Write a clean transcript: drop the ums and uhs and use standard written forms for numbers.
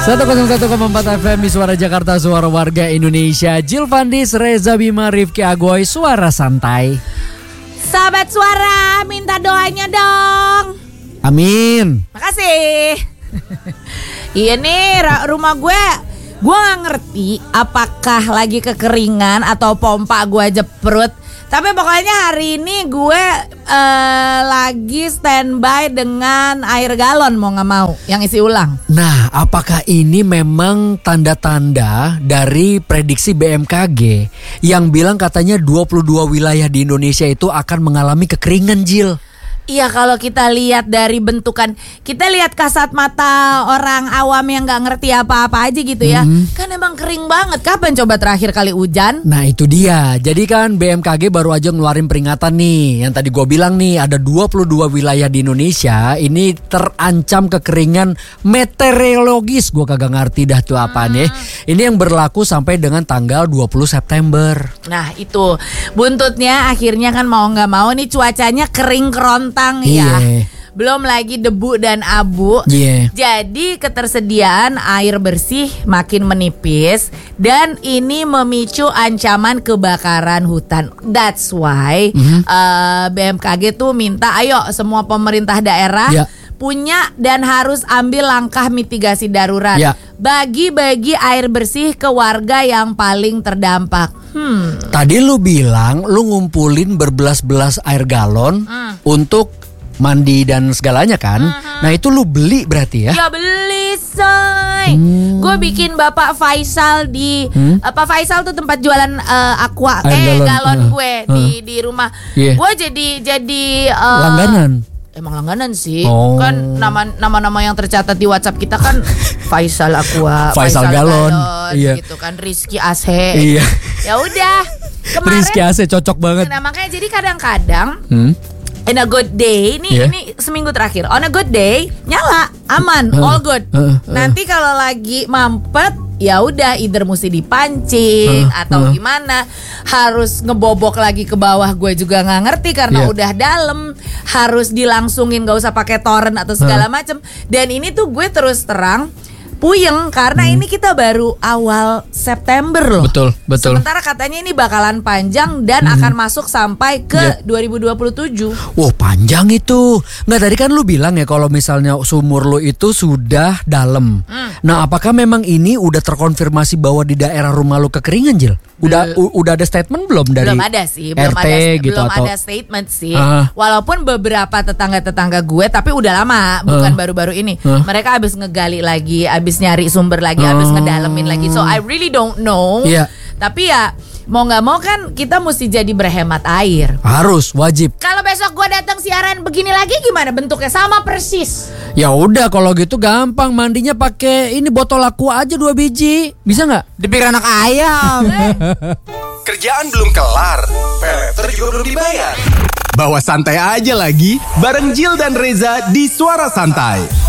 101,4 FM di Suara Jakarta, Suara Warga Indonesia. Jill Fandis, Reza Bima, Rifki Agoy, Suara Santai. Sahabat Suara, minta doanya dong. Amin. Makasih. Iya nih, rumah gue gak ngerti apakah lagi kekeringan atau pompa gue jeprut. Tapi pokoknya hari ini gue lagi standby dengan air galon mau gak mau yang isi ulang. Nah, apakah ini memang tanda-tanda dari prediksi BMKG yang bilang katanya 22 wilayah di Indonesia itu akan mengalami kekeringan, Jill? Iya, kalau kita lihat dari bentukan, kita lihat kasat mata orang awam yang gak ngerti apa-apa aja gitu ya. Kan emang kering banget. Kapan coba terakhir kali hujan? Nah itu dia. Jadi kan BMKG baru aja ngeluarin peringatan nih. Yang tadi gue bilang nih, ada 22 wilayah di Indonesia ini terancam kekeringan meteorologis. Gue kagak ngerti dah tuh apaan ya. Ini yang berlaku sampai dengan tanggal 20 September. Nah itu buntutnya akhirnya kan mau gak mau nih cuacanya kering kerontang. Ya, belum lagi debu dan abu. Jadi ketersediaan air bersih makin menipis dan ini memicu ancaman kebakaran hutan. That's why BMKG tuh minta ayo semua pemerintah daerah punya dan harus ambil langkah mitigasi darurat. Bagi-bagi air bersih ke warga yang paling terdampak. Tadi lu bilang lu ngumpulin berbelas-belas air galon untuk mandi dan segalanya kan. Nah itu lu beli berarti ya? Ya beli say. Gue bikin Bapak Faisal di Pak Faisal tuh tempat jualan aqua galon gue di rumah. Gue jadi langganan. Emang langganan sih. Kan nama-nama yang tercatat di WhatsApp kita kan Faisal Aqua, Faisal Galon, gitu kan, Rizky AC. Iya. Ya udah. Kemarin Rizky AC cocok banget. Nah, makanya jadi kadang-kadang in a good day, ini seminggu terakhir. On a good day, nyala, aman, all good. Nanti kalau lagi mampet, ya udah either mesti dipancing atau gimana, harus ngebobok lagi ke bawah, gue juga nggak ngerti karena udah dalam, harus dilangsungin, nggak usah pakai torrent atau segala macem. Dan ini tuh gue terus terang puyeng karena ini kita baru awal September loh. Betul. Sementara katanya ini bakalan panjang dan akan masuk sampai ke 2027. Wah, panjang itu. Nggak, tadi kan lu bilang ya kalau misalnya sumur lu itu sudah dalam. Nah, apakah memang ini udah terkonfirmasi bahwa di daerah rumah lu kekeringan, Jil? Udah ada statement belum dari belum ada sih, ada statement sih. Walaupun beberapa tetangga gue, tapi udah lama, bukan baru-baru ini. Mereka habis ngegali lagi, habis nyari sumber lagi, habis ngedalemin lagi. So I really don't know. Tapi ya mau nggak mau kan kita mesti jadi berhemat air. Harus, wajib. Kalau besok gue datang siaran begini lagi gimana bentuknya? Sama persis. Ya udah kalau gitu gampang, mandinya pakai ini botol aqua aja 2 biji. Bisa nggak? Dipikir anak ayam. Kerjaan belum kelar, peleter juga belum dibayar. Bawa santai aja lagi bareng Jill dan Reza di Suara Santai.